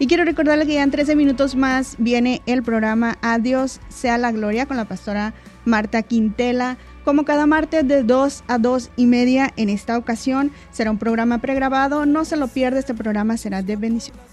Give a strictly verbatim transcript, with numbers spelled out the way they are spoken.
Y quiero recordarles que ya en trece minutos más viene el programa A Dios sea la gloria con la pastora Marta Quintela. Como cada martes de dos a dos y media, en esta ocasión será un programa pregrabado. No se lo pierda, este programa será de bendición.